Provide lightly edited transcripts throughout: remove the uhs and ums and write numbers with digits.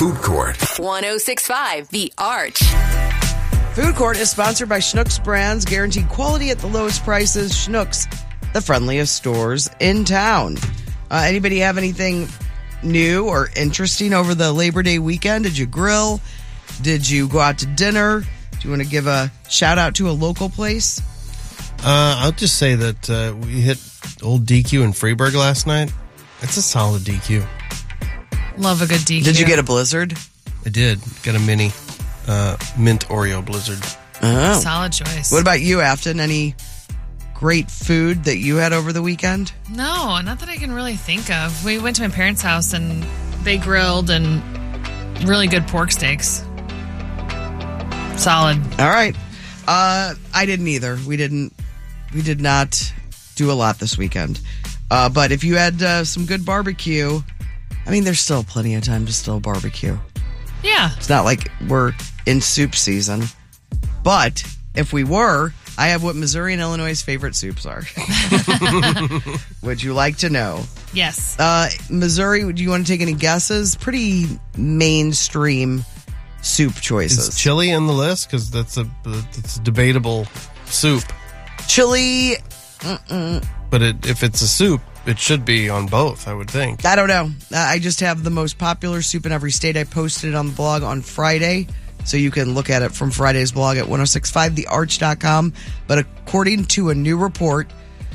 Food Court. 106.5 The Arch. Food Court is sponsored by Schnucks Brands, guaranteed quality at the lowest prices. Schnucks, the friendliest stores in town. Anybody have anything new or interesting over the Labor Day weekend? Did you grill? Did you go out to dinner? Do you want to give a shout out to a local place? I'll just say that we hit old DQ in Freeburg last night. It's a solid DQ. Love a good DQ. Did you get a blizzard? I did. Got a mini mint Oreo blizzard. Oh. Solid choice. What about you, Afton? Any great food that you had over the weekend? No, not that I can really think of. We went to my parents' house and they grilled and really good pork steaks. Solid. All right. I didn't either. We did not do a lot this weekend. But if you had some good barbecue, I mean, there's still plenty of time to still barbecue. Yeah. It's not like we're in soup season. But if we were, I have what Missouri and Illinois' favorite soups are. Would you like to know? Yes. Missouri, do you want to take any guesses? Pretty mainstream soup choices. Is chili in the list? Because that's a debatable soup. Chili. But if it's a soup, it should be on both, I would think. I don't know. I just have the most popular soup in every state. I posted it on the blog on Friday, so you can look at it from Friday's blog at 1065thearch.com. But according to a new report,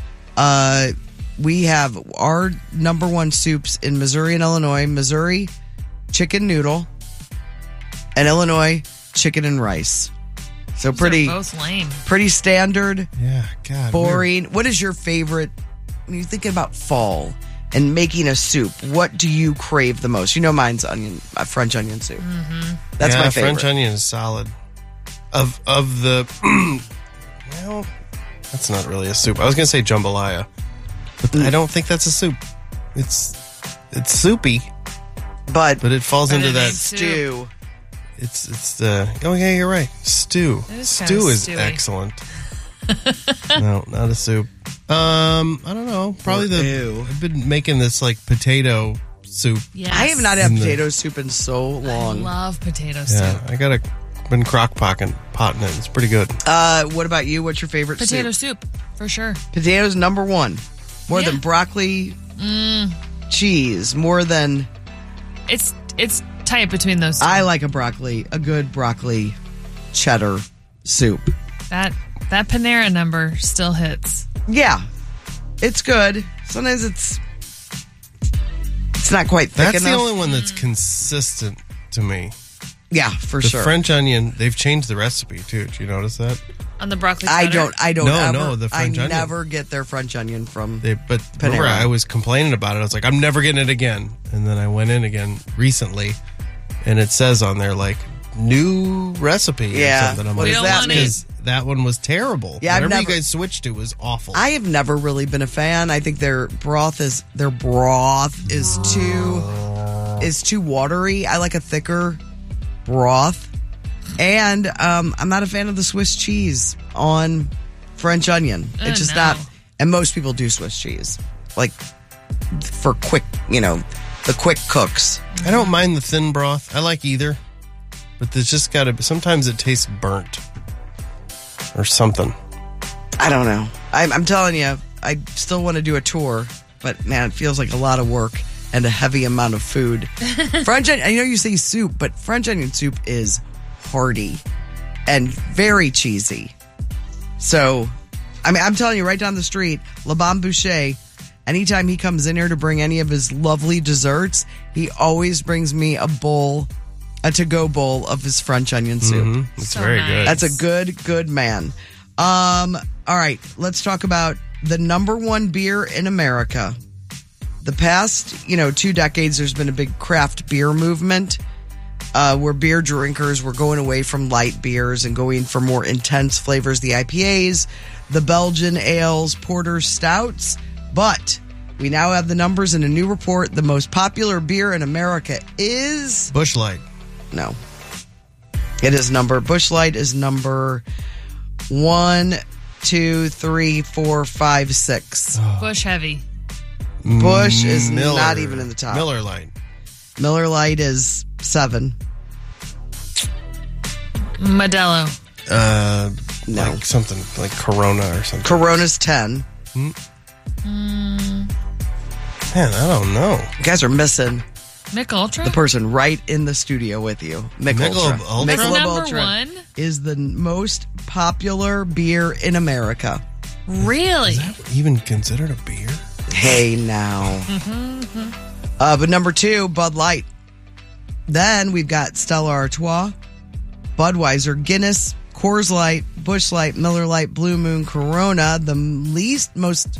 we have our number one soups in Missouri and Illinois. Missouri, chicken noodle, and Illinois, chicken and rice. So Those are both lame. Pretty standard. Yeah, God. Boring. What is your favorite when you're thinking about fall and making a soup? What do you crave the most? You know, mine's French onion soup. Mm-hmm. That's my favorite. French onion is solid. Of the, well, that's not really a soup. I was gonna say jambalaya, but I don't think that's a soup. It's soupy, but it falls into that stew. It's the yeah, you're right. Stew. Stew is excellent. No, not a soup. I don't know. Probably I've been making this like potato soup. Yes. I have not had potato soup in so long. I love potato soup. Yeah, been crock potting it. It's pretty good. What about you? What's your favorite potato soup? For sure. Potatoes number one. More than broccoli, cheese. More than. It's tight between those two. I like a good broccoli cheddar soup. That Panera number still hits. Yeah, it's good. Sometimes it's not quite thick enough. That's the only one that's consistent to me. Yeah, for sure. The French onion, they've changed the recipe too. Did you notice that? On the broccoli cheddar? I don't No, the French onion. I never get their French onion from But Panera. remember, I was complaining about it. I was like, I'm never getting it again. And then I went in again recently, and it says on there, like, new recipe or something. I'm what like, does that mean? Because that one was terrible. Yeah, Whatever you guys switched to was awful. I have never really been a fan. I think their broth is too watery. I like a thicker broth. And I'm not a fan of the Swiss cheese on French onion. It's just not. And most people do Swiss cheese, like for quick, the quick cooks. I don't mind the thin broth. I like either. But there's just got to. Sometimes it tastes burnt or something. I don't know. I'm telling you, I still want to do a tour, but man, it feels like a lot of work and a heavy amount of food. French onion. I know you say soup, but French onion soup is hearty and very cheesy. So, I mean, I'm telling you, right down the street, Le Bon Boucher, anytime he comes in here to bring any of his lovely desserts, he always brings me a to-go bowl of his French onion soup. Mm-hmm. It's so very good. That's a good man. All right, let's talk about the number one beer in America. The past, 2 decades, there's been a big craft beer movement. Where beer drinkers were going away from light beers and going for more intense flavors, the IPAs, the Belgian ales, porters, stouts. But we now have the numbers in a new report. The most popular beer in America is... Busch Light. No. Busch Light is number 1, 2, 3, 4, 5, 6. Busch Heavy. Busch is not even in the top. Miller Lite. Miller Lite is 7. Modelo. No. Like something like Corona or something. Corona's 10. Man, I don't know. You guys are missing Mick Ultra? the person right in the studio with you. Michelob Ultra. That's Michelob number Ultra one? is the most popular beer in America. Really? Is that even considered a beer? Hey, now. But number 2, Bud Light. Then we've got Stella Artois, Budweiser, Guinness, Coors Light, Busch Light, Miller Lite, Blue Moon, Corona. The least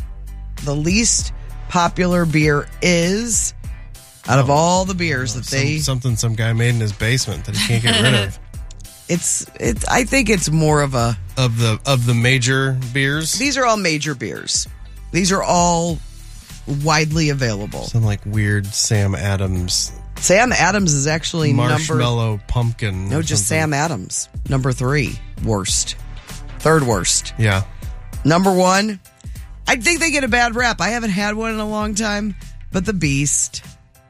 popular beer is, out of all the beers that some guy made in his basement that he can't get rid of. I think it's more of a of the major beers. These are all major beers. These are all widely available. Some like weird Sam Adams. Sam Adams is actually marshmallow pumpkin. No, just Sam Adams. Number 3 worst. 3rd worst. Yeah. Number 1, I think they get a bad rap. I haven't had one in a long time, but the Beast.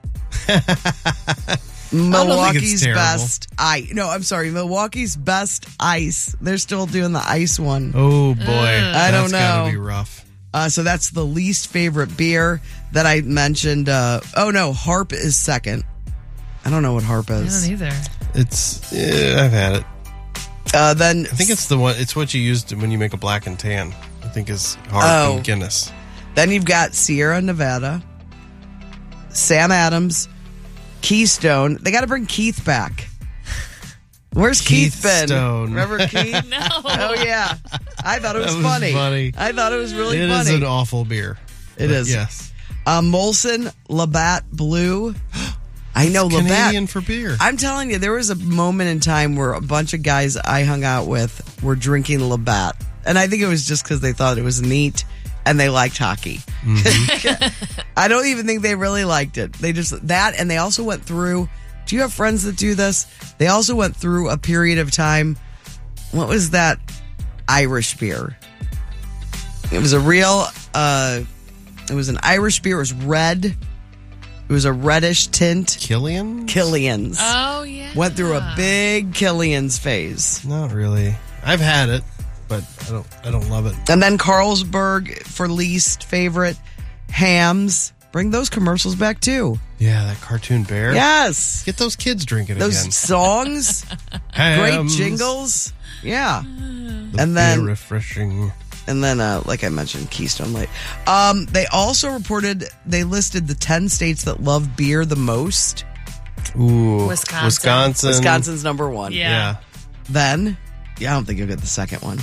Milwaukee's best ice. No, I'm sorry. Milwaukee's best ice. They're still doing the ice one. Oh boy, I don't know. That's gotta be rough. So that's the least favorite beer that I mentioned. Harp is 2nd. I don't know what Harp is. I don't either. I've had it. Then I think it's the one. It's what you use when you make a black and tan. I think is Harp and Guinness. Then you've got Sierra Nevada, Sam Adams, Keystone. They got to bring Keith back. Where's Keith been? Remember Keith? No. Oh, yeah. I thought it was funny. I thought it was really funny. It is an awful beer. It is. Yes. Molson Labatt Blue. I know Labatt. Canadian for beer. I'm telling you, there was a moment in time where a bunch of guys I hung out with were drinking Labatt. And I think it was just because they thought it was neat and they liked hockey. Mm-hmm. I don't even think they really liked it. They just, that, and they also went through, do you have friends that do this? They also went through a period of time. What was that Irish beer? It was a real, it was an Irish beer. It was red. It was a reddish tint. Killian's. Oh, yeah. Went through a big Killian's phase. Not really. I've had it, but I don't love it. And then Carlsberg for least favorite. Hams. Bring those commercials back too. Yeah, that cartoon bear. Yes. Get those kids drinking those again. Songs. Great jingles. Yeah. And then refreshing. And then, like I mentioned, Keystone Light. They also reported they listed the 10 states that love beer the most. Ooh, Wisconsin. Wisconsin's number 1. Yeah. Then, I don't think you'll get the second one.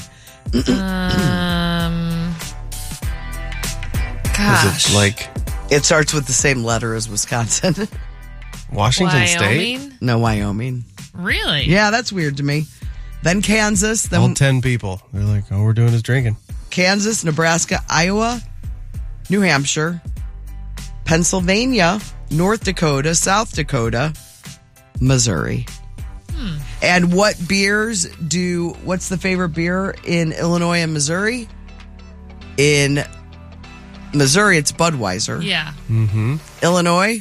Gosh. Is it like? It starts with the same letter as Wisconsin. Washington State? No, Wyoming. Really? Yeah, that's weird to me. Then Kansas. Then all 10 people. They're like, all we're doing is drinking. Kansas, Nebraska, Iowa, New Hampshire, Pennsylvania, North Dakota, South Dakota, Missouri. And what's the favorite beer in Illinois and Missouri? In Missouri, it's Budweiser. Yeah. Mm-hmm. Illinois?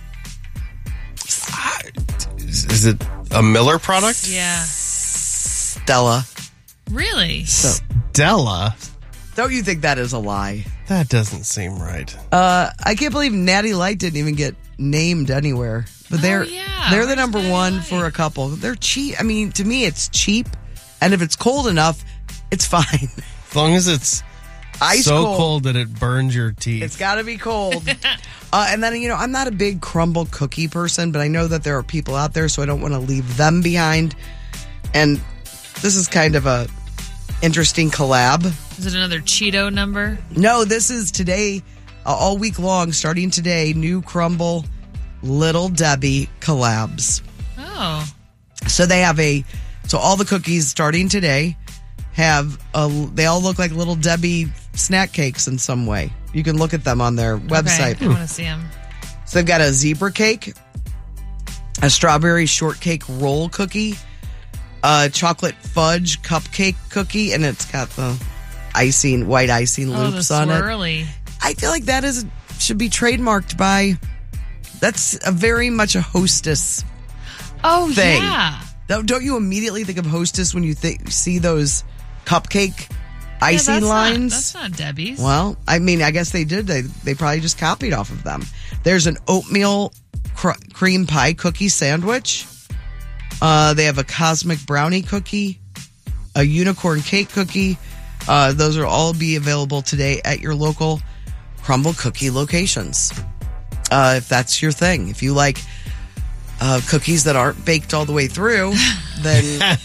Is it a Miller product? Yeah. Stella. Really? Stella? Don't you think that is a lie? That doesn't seem right. I can't believe Natty Light didn't even get named anywhere. But they're the number one for a couple. They're cheap. I mean, to me, it's cheap. And if it's cold enough, it's fine. As long as it's ice cold that it burns your teeth. It's got to be cold. And then, I'm not a big crumble cookie person, but I know that there are people out there, so I don't want to leave them behind. And this is kind of a interesting collab. Is it another Cheeto number? No, this is today, all week long, starting today, new crumble Little Debbie collabs. Oh. So they have so all the cookies starting today they all look like Little Debbie snack cakes in some way. You can look at them on their website. Okay, I want to see them. So they've got a zebra cake, a strawberry shortcake roll cookie, a chocolate fudge cupcake cookie, and it's got the white icing loops on it. I feel like that should be trademarked by. That's very much a Hostess Oh, thing. yeah. Don't you immediately think of Hostess when you see those cupcake icing lines? That's not Debbie's. Well, I mean, I guess they did. They probably just copied off of them. There's an oatmeal cream pie cookie sandwich. They have a cosmic brownie cookie, a unicorn cake cookie. Those will all be available today at your local Crumble cookie locations. If that's your thing. If you like cookies that aren't baked all the way through, then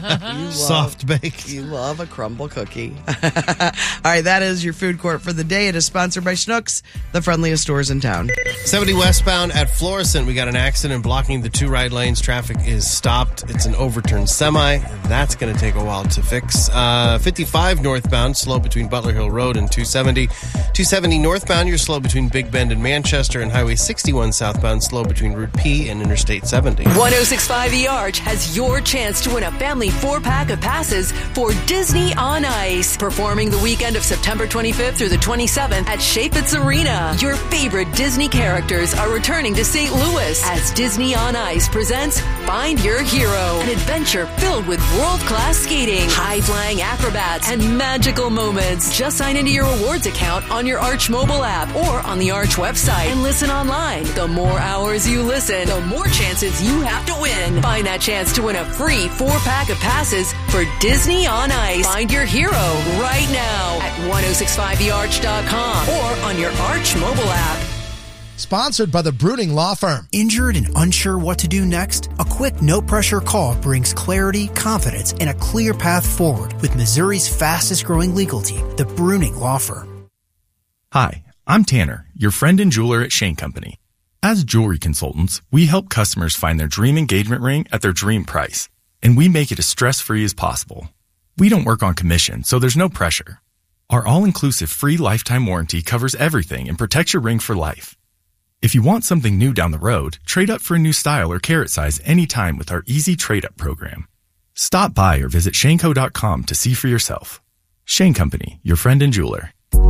soft baked. You love a Crumble cookie. All right, that is your food court for the day. It is sponsored by Schnucks, the friendliest stores in town. 70 westbound at Florissant. We got an accident blocking the two right lanes. Traffic is stopped. It's an overturned semi. That's going to take a while to fix. 55 northbound, slow between Butler Hill Road and 270. 270 northbound, you're slow between Big Bend and Manchester. And Highway 61 southbound, slow between Route P and Interstate 70. 106.5 The Arch has your chance to win a family 4-pack of passes for Disney on Ice. Performing the weekend of September 25th through the 27th at Chaifetz Arena. Your favorite Disney characters are returning to St. Louis as Disney on Ice presents Find Your Hero, an adventure filled with world-class skating, high-flying acrobats, and magical moments. Just sign into your rewards account on your Arch mobile app or on the Arch website and listen online. The more hours you listen, the more chances you have to win. Find that chance to win a free 4-pack of passes for Disney on Ice. Find your hero right now at 1065thearch.com or on your Arch mobile app. Sponsored by the Bruning Law Firm. Injured and unsure what to do next? A quick, no-pressure call brings clarity, confidence, and a clear path forward with Missouri's fastest-growing legal team, the Bruning Law Firm. Hi, I'm Tanner, your friend and jeweler at Shane Company. As jewelry consultants, we help customers find their dream engagement ring at their dream price, and we make it as stress-free as possible. We don't work on commission, so there's no pressure. Our all-inclusive free lifetime warranty covers everything and protects your ring for life. If you want something new down the road, trade up for a new style or carat size anytime with our easy trade-up program. Stop by or visit shaneco.com to see for yourself. Shane Company, your friend and jeweler.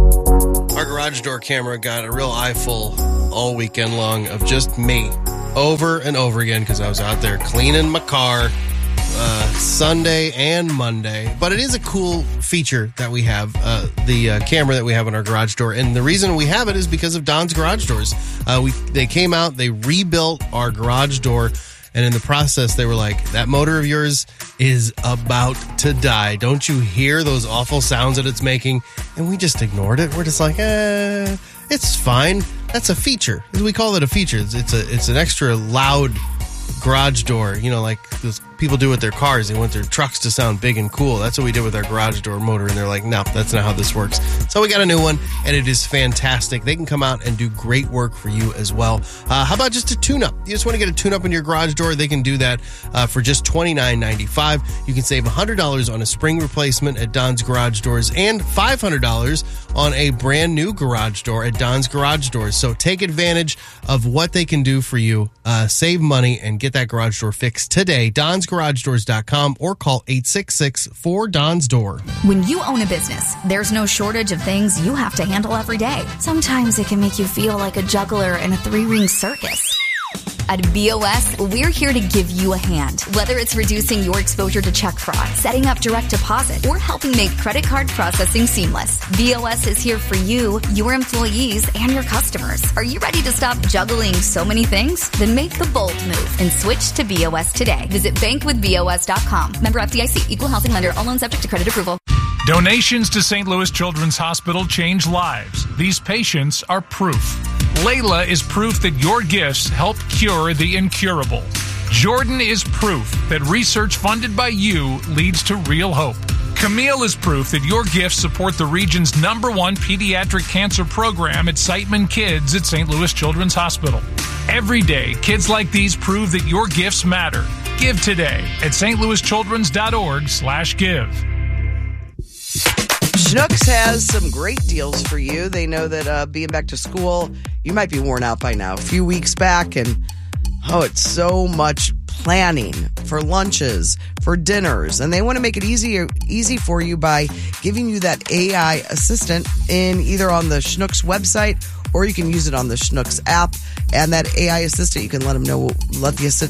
Our garage door camera got a real eyeful all weekend long of just me over and over again because I was out there cleaning my car Sunday and Monday. But it is a cool feature that we have, the camera that we have on our garage door. And the reason we have it is because of Don's Garage Doors. They came out, they rebuilt our garage door. And in the process, they were like, that motor of yours is about to die. Don't you hear those awful sounds that it's making? And we just ignored it. We're just like, it's fine. That's a feature. We call it a feature. It's an extra loud garage door, you know, like those people do with their cars. They want their trucks to sound big and cool. That's what we did with our garage door motor. And they're like, no, that's not how this works. So we got a new one, and it is fantastic. They can come out and do great work for you as well. How about just a tune-up? You just want to get a tune-up in your garage door? They can do that for just $29.95. You can save $100 on a spring replacement at Don's Garage Doors and $500 on a brand new garage door at Don's Garage Doors. So take advantage of what they can do for you. Save money and get that garage door fixed today. DonsGarageDoors.com or call 866-4DONS-DOOR. When you own a business, there's no shortage of things you have to handle every day. Sometimes it can make you feel like a juggler in a 3-ring circus. At BOS, we're here to give you a hand. Whether it's reducing your exposure to check fraud, setting up direct deposit, or helping make credit card processing seamless, BOS is here for you, your employees, and your customers. Are you ready to stop juggling so many things? Then make the bold move and switch to BOS today. Visit bankwithbos.com. Member FDIC, equal housing lender, all loans subject to credit approval. Donations to St. Louis Children's Hospital change lives. These patients are proof. Layla is proof that your gifts help cure the incurable. Jordan is proof that research funded by you leads to real hope. Camille is proof that your gifts support the region's #1 pediatric cancer program at Siteman Kids at St. Louis Children's Hospital. Every day, kids like these prove that your gifts matter. Give today at stlouischildrens.org/give. Schnucks has some great deals for you. They know that being back to school, you might be worn out by now. A few weeks back, and it's so much planning for lunches, for dinners, and they want to make it easy for you by giving you that AI assistant in either on the Schnucks website, or you can use it on the Schnucks app. And that AI assistant, you can let the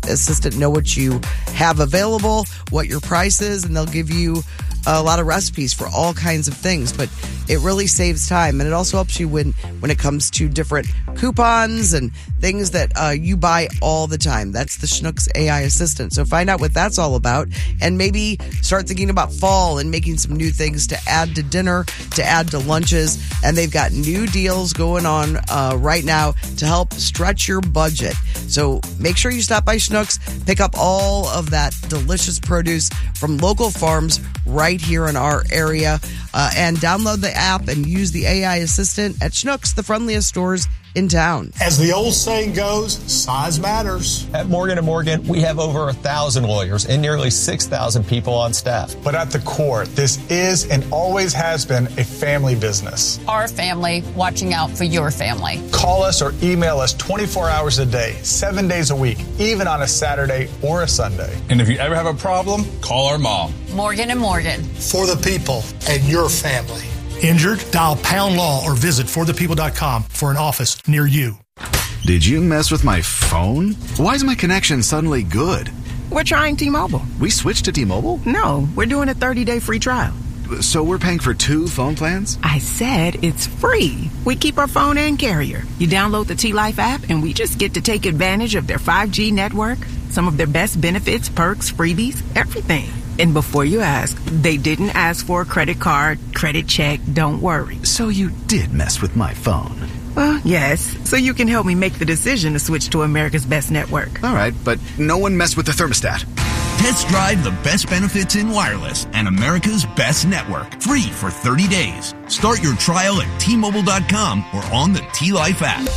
assistant know what you have available, what your price is, and they'll give you a lot of recipes for all kinds of things. But it really saves time, and it also helps you when it comes to different coupons and things that you buy all the time. That's the Schnucks AI assistant. So find out what that's all about, and maybe start thinking about fall and making some new things to add to dinner, to add to lunches. And they've got new deals going on right now to help stretch your budget. So make sure you stop by Schnucks, pick up all of that delicious produce from local farms right here in our area, and download the app and use the AI assistant at Schnucks, the friendliest stores in town. As the old saying goes, size matters. At Morgan & Morgan, we have over 1,000 lawyers and nearly 6,000 people on staff. But at the core, this is and always has been a family business. Our family watching out for your family. Call us or email us 24 hours a day, 7 days a week, even on a Saturday or a Sunday. And if you ever have a problem, call our mom. Morgan & Morgan. For the people and your family. Injured? Dial Pound Law or visit forthepeople.com for an office near you. Did you mess with my phone? Why is my connection suddenly good? We're trying T-Mobile. We switched to T-Mobile? No, we're doing a 30-day free trial. So we're paying for 2 phone plans? I said it's free. We keep our phone and carrier. You download the T-Life app and we just get to take advantage of their 5G network, some of their best benefits, perks, freebies, everything. And before you ask, they didn't ask for a credit card, credit check, don't worry. So you did mess with my phone? Well, yes. So you can help me make the decision to switch to America's best network. All right, but no one messed with the thermostat. Test drive the best benefits in wireless and America's best network. Free for 30 days. Start your trial at T-Mobile.com or on the T-Life app.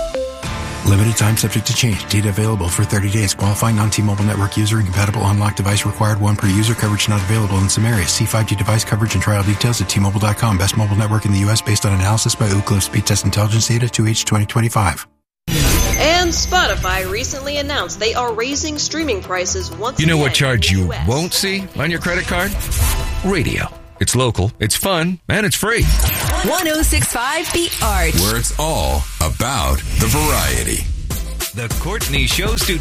Limited time subject to change. Data available for 30 days. Qualifying non-T-Mobile network user. Incompatible unlocked device required. 1 per user. Coverage not available in some areas. See 5G device coverage and trial details at T-Mobile.com. Best mobile network in the U.S. based on analysis by Ookla Speed Test Intelligence Data 2H 2025. And Spotify recently announced they are raising streaming prices once again. You know what charge you won't see on your credit card? Radio. It's local, it's fun, and it's free. 106.5 The Arch. Where it's all about the variety. The Courtney Show Studio.